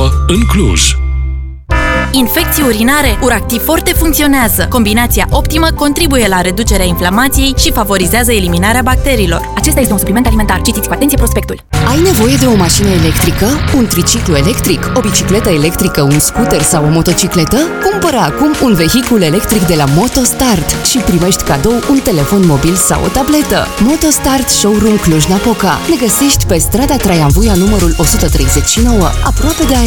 în Cluj. Infecții urinare? Uractiv Forte funcționează. Combinația optimă contribuie la reducerea inflamației și favorizează eliminarea bacteriilor. Acesta este un supliment alimentar. Citiți cu atenție prospectul. Ai nevoie de o mașină electrică? Un triciclu electric? O bicicletă electrică? Un scooter sau o motocicletă? Cumpără acum un vehicul electric de la Motostart și primești cadou un telefon mobil sau o tabletă. Motostart Showroom Cluj-Napoca. Ne găsești pe strada Traian Vuia numărul 139, aproape de